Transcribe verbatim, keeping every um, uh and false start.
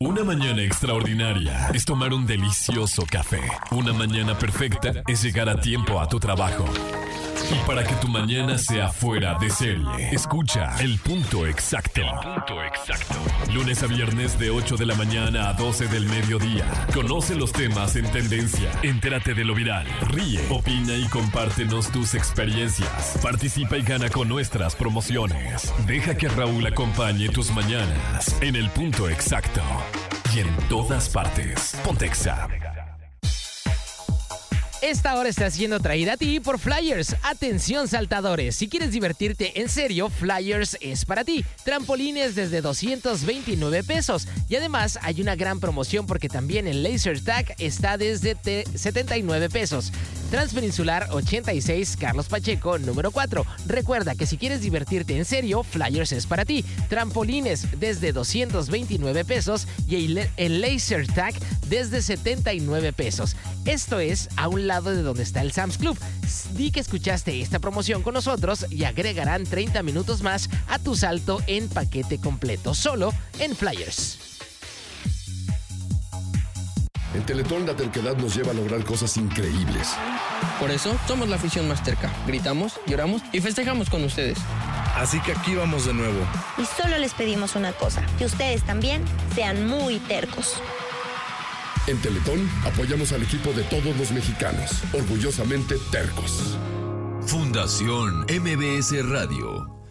Una mañana extraordinaria es tomar un delicioso café. Una mañana perfecta es llegar a tiempo a tu trabajo. Y para que tu mañana sea fuera de serie, escucha El Punto Exacto. El Punto Exacto. Lunes a viernes de ocho de la mañana a doce del mediodía. Conoce los temas en tendencia. Entérate de lo viral. Ríe, opina y compártenos tus experiencias. Participa y gana con nuestras promociones. Deja que Raúl acompañe tus mañanas en El Punto Exacto. Y en todas partes. Pontexa. Esta hora está siendo traída a ti por Flyers. Atención saltadores, si quieres divertirte en serio, Flyers es para ti. Trampolines desde doscientos veintinueve pesos. Y además hay una gran promoción porque también el Laser Tag está desde setenta y nueve pesos. Transpeninsular ochenta y seis, Carlos Pacheco, número cuatro. Recuerda que si quieres divertirte en serio, Flyers es para ti. Trampolines desde doscientos veintinueve pesos y el, el Laser Tag desde setenta y nueve pesos. Esto es a un lado de donde está el Sam's Club. Di que escuchaste esta promoción con nosotros y agregarán treinta minutos más a tu salto en paquete completo, solo en Flyers. En Teletón la terquedad nos lleva a lograr cosas increíbles. Por eso somos la afición más terca. Gritamos, lloramos y festejamos con ustedes. Así que aquí vamos de nuevo. Y solo les pedimos una cosa, que ustedes también sean muy tercos. En Teletón apoyamos al equipo de todos los mexicanos, orgullosamente tercos. Fundación M B S Radio.